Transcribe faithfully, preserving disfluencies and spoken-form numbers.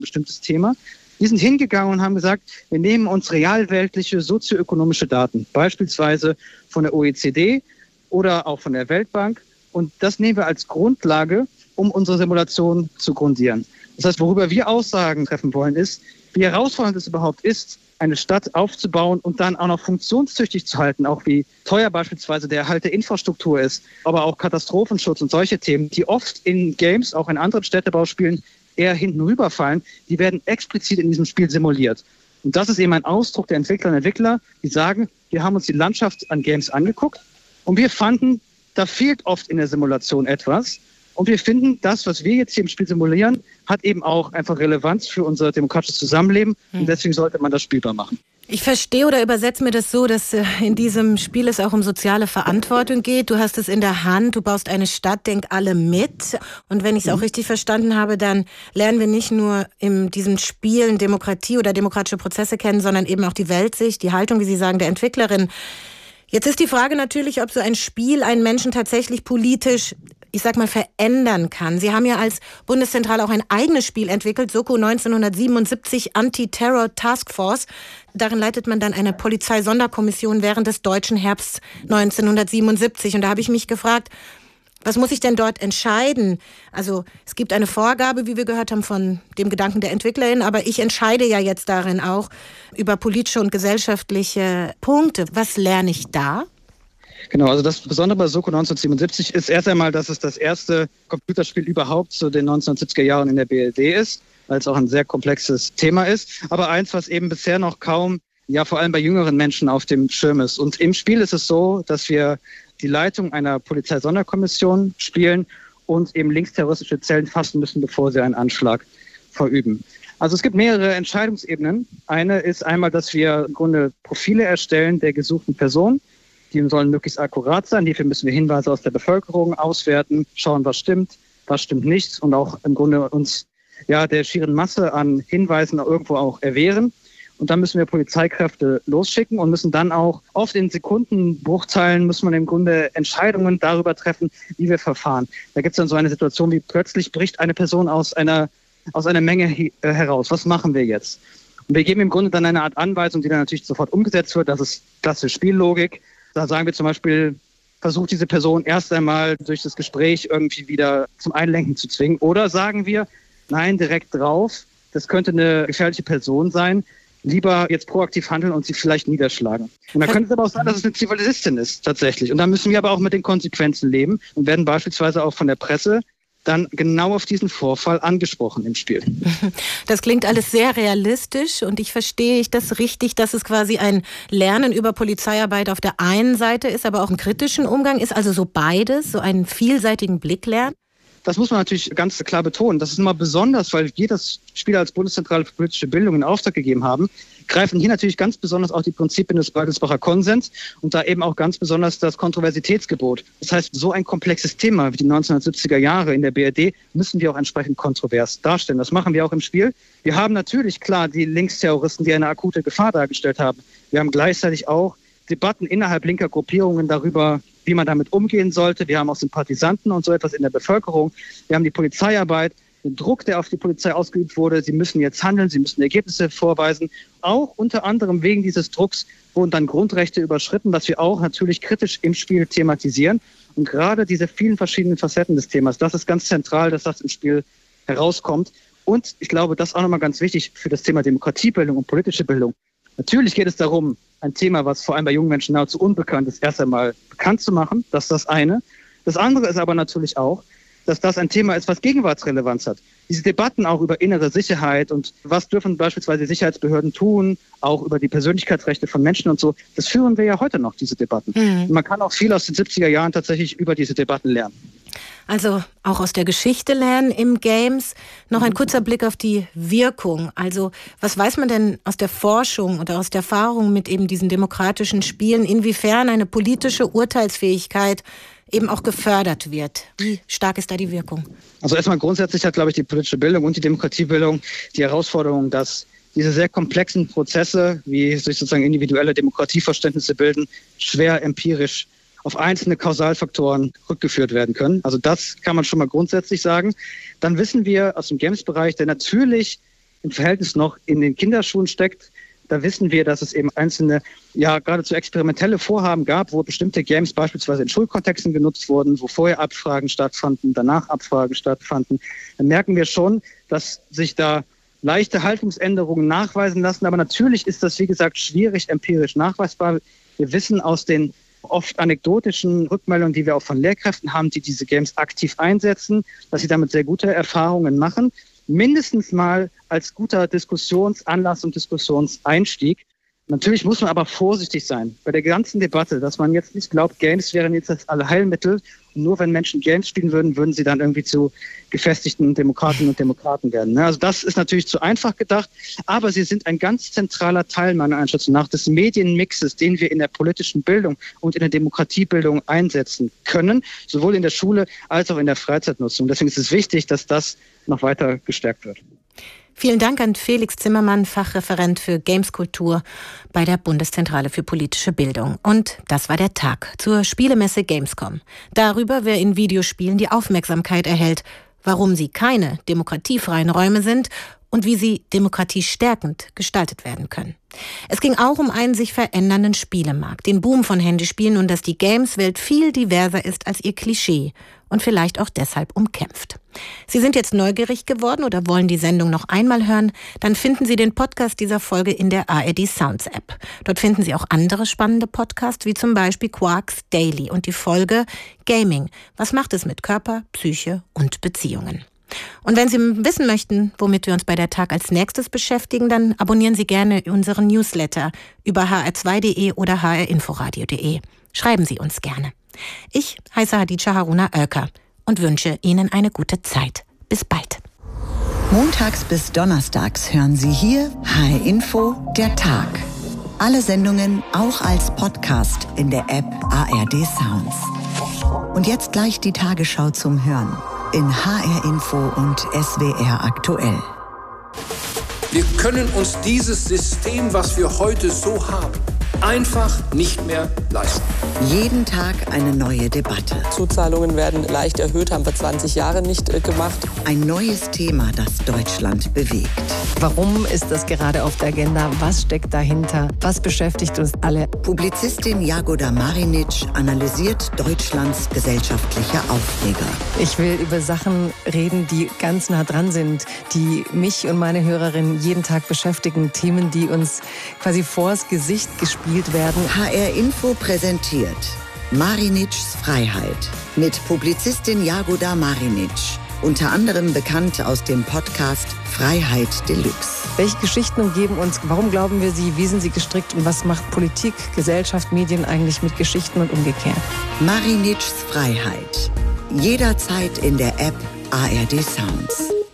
bestimmtes Thema. Die sind hingegangen und haben gesagt, wir nehmen uns realweltliche sozioökonomische Daten, beispielsweise von der O E C D oder auch von der Weltbank. Und das nehmen wir als Grundlage, um unsere Simulation zu grundieren. Das heißt, worüber wir Aussagen treffen wollen, ist, wie herausfordernd es überhaupt ist, eine Stadt aufzubauen und dann auch noch funktionstüchtig zu halten, auch wie teuer beispielsweise der Erhalt der Infrastruktur ist, aber auch Katastrophenschutz und solche Themen, die oft in Games, auch in anderen Städtebauspielen, eher hinten rüberfallen, die werden explizit in diesem Spiel simuliert. Und das ist eben ein Ausdruck der Entwicklerinnen und Entwickler, die sagen, wir haben uns die Landschaft an Games angeguckt und wir fanden, da fehlt oft in der Simulation etwas. Und wir finden, das, was wir jetzt hier im Spiel simulieren, hat eben auch einfach Relevanz für unser demokratisches Zusammenleben. Und deswegen sollte man das spielbar machen. Ich verstehe oder übersetze mir das so, dass in diesem Spiel es auch um soziale Verantwortung geht. Du hast es in der Hand, du baust eine Stadt, denk alle mit. Und wenn ich es auch richtig verstanden habe, dann lernen wir nicht nur in diesem Spiel Demokratie oder demokratische Prozesse kennen, sondern eben auch die Weltsicht, die Haltung, wie Sie sagen, der Entwicklerin. Jetzt ist die Frage natürlich, ob so ein Spiel einen Menschen tatsächlich politisch, ich sag mal, verändern kann. Sie haben ja als Bundeszentrale auch ein eigenes Spiel entwickelt, Soko neunzehnhundertsiebenundsiebzig Anti-Terror Task Force. Darin leitet man dann eine Polizeisonderkommission während des deutschen Herbsts neunzehnhundertsiebenundsiebzig. Und da habe ich mich gefragt, was muss ich denn dort entscheiden? Also es gibt eine Vorgabe, wie wir gehört haben, von dem Gedanken der Entwicklerin, aber ich entscheide ja jetzt darin auch über politische und gesellschaftliche Punkte. Was lerne ich da? Genau, also das Besondere bei Soko neunzehnhundertsiebenundsiebzig ist erst einmal, dass es das erste Computerspiel überhaupt zu den neunzehnhundertsiebziger Jahren in der B R D ist, weil es auch ein sehr komplexes Thema ist. Aber eins, was eben bisher noch kaum, ja vor allem bei jüngeren Menschen auf dem Schirm ist. Und im Spiel ist es so, dass wir die Leitung einer Polizeisonderkommission spielen und eben linksterroristische Zellen fassen müssen, bevor sie einen Anschlag verüben. Also es gibt mehrere Entscheidungsebenen. Eine ist einmal, dass wir im Grunde Profile erstellen der gesuchten Person. Die sollen möglichst akkurat sein. Hierfür müssen wir Hinweise aus der Bevölkerung auswerten, schauen, was stimmt, was stimmt nicht und auch im Grunde uns ja der schieren Masse an Hinweisen irgendwo auch erwehren. Und dann müssen wir Polizeikräfte losschicken und müssen dann auch oft in Sekundenbruchteilen muss man im Grunde Entscheidungen darüber treffen, wie wir verfahren. Da gibt es dann so eine Situation, wie plötzlich bricht eine Person aus einer, aus einer Menge he- äh, heraus. Was machen wir jetzt? Und wir geben im Grunde dann eine Art Anweisung, die dann natürlich sofort umgesetzt wird. Das ist klassische Spiellogik. Da sagen wir zum Beispiel, versucht diese Person erst einmal durch das Gespräch irgendwie wieder zum Einlenken zu zwingen. Oder sagen wir, nein, direkt drauf, das könnte eine gefährliche Person sein, lieber jetzt proaktiv handeln und sie vielleicht niederschlagen. Und dann könnte es aber auch sein, dass es eine Zivilistin ist, tatsächlich. Und dann müssen wir aber auch mit den Konsequenzen leben und werden beispielsweise auch von der Presse dann genau auf diesen Vorfall angesprochen im Spiel. Das klingt alles sehr realistisch und ich verstehe ich das richtig, dass es quasi ein Lernen über Polizeiarbeit auf der einen Seite ist, aber auch einen kritischen Umgang ist, also so beides, so einen vielseitigen Blick lernen? Das muss man natürlich ganz klar betonen. Das ist immer besonders, weil wir das Spiel als Bundeszentrale für politische Bildung in Auftrag gegeben haben, greifen hier natürlich ganz besonders auch die Prinzipien des Bergelsbacher Konsens und da eben auch ganz besonders das Kontroversitätsgebot. Das heißt, so ein komplexes Thema wie die neunzehnhundertsiebziger Jahre in der B R D müssen wir auch entsprechend kontrovers darstellen. Das machen wir auch im Spiel. Wir haben natürlich klar die Linksterroristen, die eine akute Gefahr dargestellt haben. Wir haben gleichzeitig auch Debatten innerhalb linker Gruppierungen darüber, wie man damit umgehen sollte. Wir haben auch Sympathisanten und so etwas in der Bevölkerung. Wir haben die Polizeiarbeit, den Druck, der auf die Polizei ausgeübt wurde. Sie müssen jetzt handeln, sie müssen Ergebnisse vorweisen. Auch unter anderem wegen dieses Drucks wurden dann Grundrechte überschritten, was wir auch natürlich kritisch im Spiel thematisieren. Und gerade diese vielen verschiedenen Facetten des Themas, das ist ganz zentral, dass das im Spiel herauskommt. Und ich glaube, das ist auch nochmal ganz wichtig für das Thema Demokratiebildung und politische Bildung. Natürlich geht es darum, ein Thema, was vor allem bei jungen Menschen nahezu unbekannt ist, erst einmal bekannt zu machen. Das ist das eine. Das andere ist aber natürlich auch, dass das ein Thema ist, was Gegenwartsrelevanz hat. Diese Debatten auch über innere Sicherheit und was dürfen beispielsweise Sicherheitsbehörden tun, auch über die Persönlichkeitsrechte von Menschen und so, das führen wir ja heute noch, diese Debatten. Mhm. Und man kann auch viel aus den siebziger Jahren tatsächlich über diese Debatten lernen. Also auch aus der Geschichte lernen im Games. Noch ein kurzer Blick auf die Wirkung. Also was weiß man denn aus der Forschung oder aus der Erfahrung mit eben diesen demokratischen Spielen, inwiefern eine politische Urteilsfähigkeit eben auch gefördert wird? Wie stark ist da die Wirkung? Also erstmal grundsätzlich hat, glaube ich, die politische Bildung und die Demokratiebildung die Herausforderung, dass diese sehr komplexen Prozesse, wie sich sozusagen individuelle Demokratieverständnisse bilden, schwer empirisch auf einzelne Kausalfaktoren rückgeführt werden können. Also das kann man schon mal grundsätzlich sagen. Dann wissen wir aus dem Games-Bereich, der natürlich im Verhältnis noch in den Kinderschuhen steckt. Da wissen wir, dass es eben einzelne, ja, geradezu experimentelle Vorhaben gab, wo bestimmte Games beispielsweise in Schulkontexten genutzt wurden, wo vorher Abfragen stattfanden, danach Abfragen stattfanden. Dann merken wir schon, dass sich da leichte Haltungsänderungen nachweisen lassen. Aber natürlich ist das, wie gesagt, schwierig empirisch nachweisbar. Wir wissen aus den oft anekdotischen Rückmeldungen, die wir auch von Lehrkräften haben, die diese Games aktiv einsetzen, dass sie damit sehr gute Erfahrungen machen. Mindestens mal als guter Diskussionsanlass und Diskussionseinstieg. Natürlich muss man aber vorsichtig sein bei der ganzen Debatte, dass man jetzt nicht glaubt, Games wären jetzt das Allheilmittel. Und nur wenn Menschen Games spielen würden, würden sie dann irgendwie zu gefestigten Demokratinnen und Demokraten werden. Also das ist natürlich zu einfach gedacht, aber sie sind ein ganz zentraler Teil meiner Einschätzung nach des Medienmixes, den wir in der politischen Bildung und in der Demokratiebildung einsetzen können, sowohl in der Schule als auch in der Freizeitnutzung. Deswegen ist es wichtig, dass das noch weiter gestärkt wird. Vielen Dank an Felix Zimmermann, Fachreferent für Gameskultur bei der Bundeszentrale für politische Bildung. Und das war der Tag zur Spielemesse Gamescom. Darüber, wer in Videospielen die Aufmerksamkeit erhält, warum sie keine demokratiefreien Räume sind und wie sie demokratiestärkend gestaltet werden können. Es ging auch um einen sich verändernden Spielemarkt, den Boom von Handyspielen und dass die Games-Welt viel diverser ist als ihr Klischee und vielleicht auch deshalb umkämpft. Sie sind jetzt neugierig geworden oder wollen die Sendung noch einmal hören? Dann finden Sie den Podcast dieser Folge in der A R D Sounds App. Dort finden Sie auch andere spannende Podcasts, wie zum Beispiel Quarks Daily und die Folge Gaming. Was macht es mit Körper, Psyche und Beziehungen? Und wenn Sie wissen möchten, womit wir uns bei der Tag als nächstes beschäftigen, dann abonnieren Sie gerne unseren Newsletter über h r zwei punkt d e oder h r inforadio punkt d e. Schreiben Sie uns gerne. Ich heiße Hadija Haruna Oelker und wünsche Ihnen eine gute Zeit. Bis bald. Montags bis donnerstags hören Sie hier H R Info, der Tag. Alle Sendungen auch als Podcast in der App A R D Sounds. Und jetzt gleich die Tagesschau zum Hören in H R Info und S W R aktuell. Wir können uns dieses System, was wir heute so haben, einfach nicht mehr leisten. Jeden Tag eine neue Debatte. Zuzahlungen werden leicht erhöht, haben wir zwanzig Jahre nicht äh, gemacht. Ein neues Thema, das Deutschland bewegt. Warum ist das gerade auf der Agenda? Was steckt dahinter? Was beschäftigt uns alle? Publizistin Jagoda Marinic analysiert Deutschlands gesellschaftliche Aufreger. Ich will über Sachen reden, die ganz nah dran sind, die mich und meine Hörerinnen jeden Tag beschäftigen. Themen, die uns quasi vors Gesicht gespielt werden. H R Info präsentiert Marinics Freiheit mit Publizistin Jagoda Marinic. Unter anderem bekannt aus dem Podcast Freiheit Deluxe. Welche Geschichten umgeben uns? Warum glauben wir sie? Wie sind sie gestrickt? Und was macht Politik, Gesellschaft, Medien eigentlich mit Geschichten und umgekehrt? Marinics Freiheit. Jederzeit in der App A R D Sounds.